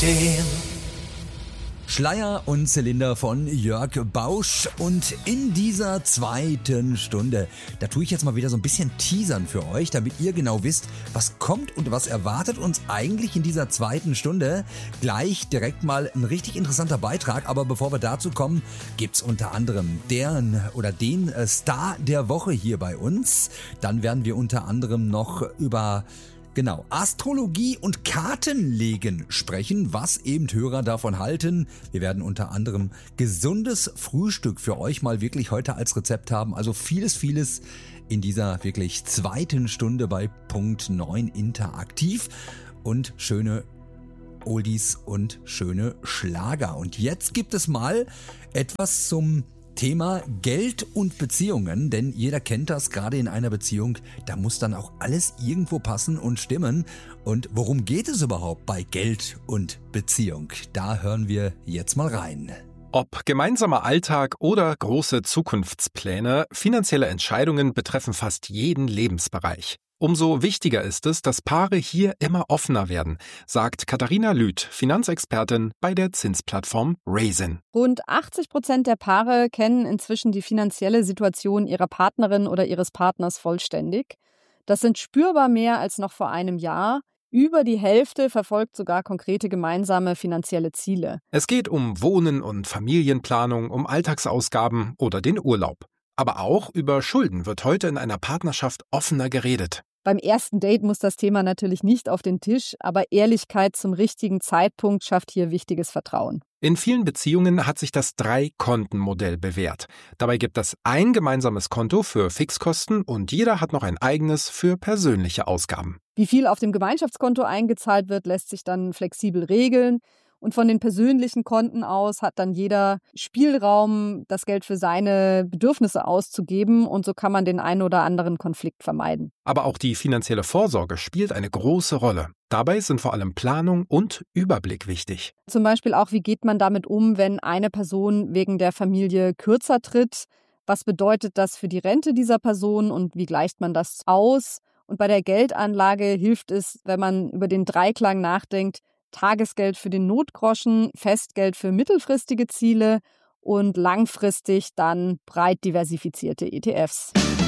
Schleier und Zylinder von Jörg Bausch und in dieser zweiten Stunde, da tue ich jetzt mal wieder so ein bisschen teasern für euch, damit ihr genau wisst, was kommt und was erwartet uns eigentlich in dieser zweiten Stunde. Gleich direkt mal ein richtig interessanter Beitrag, aber bevor wir dazu kommen, gibt's unter anderem den Star der Woche hier bei uns. Dann werden wir unter anderem noch über Astrologie und Kartenlegen sprechen, was eben Hörer davon halten. Wir werden unter anderem gesundes Frühstück für euch mal wirklich heute als Rezept haben. Also vieles in dieser wirklich zweiten Stunde bei Punkt 9 interaktiv und schöne Oldies und schöne Schlager. Und jetzt gibt es mal etwas zum Thema Geld und Beziehungen, denn jeder kennt das, gerade in einer Beziehung, da muss dann auch alles irgendwo passen und stimmen. Und worum geht es überhaupt bei Geld und Beziehung? Da hören wir jetzt mal rein. Ob gemeinsamer Alltag oder große Zukunftspläne, finanzielle Entscheidungen betreffen fast jeden Lebensbereich. Umso wichtiger ist es, dass Paare hier immer offener werden, sagt Katharina Lüth, Finanzexpertin bei der Zinsplattform Raisin. Rund 80% der Paare kennen inzwischen die finanzielle Situation ihrer Partnerin oder ihres Partners vollständig. Das sind spürbar mehr als noch vor einem Jahr. Über die Hälfte verfolgt sogar konkrete gemeinsame finanzielle Ziele. Es geht um Wohnen und Familienplanung, um Alltagsausgaben oder den Urlaub. Aber auch über Schulden wird heute in einer Partnerschaft offener geredet. Beim ersten Date muss das Thema natürlich nicht auf den Tisch, aber Ehrlichkeit zum richtigen Zeitpunkt schafft hier wichtiges Vertrauen. In vielen Beziehungen hat sich das Drei-Konten-Modell bewährt. Dabei gibt es ein gemeinsames Konto für Fixkosten und jeder hat noch ein eigenes für persönliche Ausgaben. Wie viel auf dem Gemeinschaftskonto eingezahlt wird, lässt sich dann flexibel regeln. Und von den persönlichen Konten aus hat dann jeder Spielraum, das Geld für seine Bedürfnisse auszugeben. Und so kann man den einen oder anderen Konflikt vermeiden. Aber auch die finanzielle Vorsorge spielt eine große Rolle. Dabei sind vor allem Planung und Überblick wichtig. Zum Beispiel auch, wie geht man damit um, wenn eine Person wegen der Familie kürzer tritt? Was bedeutet das für die Rente dieser Person und wie gleicht man das aus? Und bei der Geldanlage hilft es, wenn man über den Dreiklang nachdenkt, Tagesgeld für den Notgroschen, Festgeld für mittelfristige Ziele und langfristig dann breit diversifizierte ETFs.